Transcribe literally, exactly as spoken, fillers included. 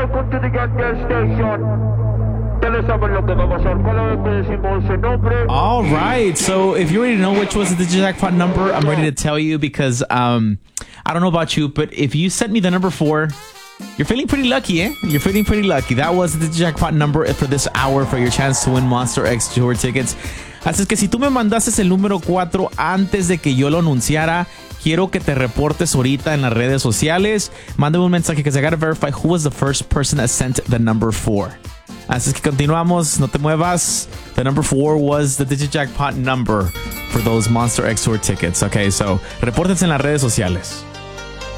welcome to the gas station. All right, so if you already know which was the Digijackpot number, I'm ready to tell you because um, I don't know about you, but if you sent me the number four, you're feeling pretty lucky, eh? You're feeling pretty lucky. That was the Digijackpot number for this hour for your chance to win Monster X Tour tickets. Así es que si tú me mandaste el número cuatro antes de que yo lo anunciara, quiero que te reportes ahorita en las redes sociales. Mándame un mensaje because I gotta verify who was the first person that sent the number four. Así es que continuamos, no te muevas. The number four was the Digijackpot number for those Monster X Tour tickets. Okay, so repórtense en las redes sociales.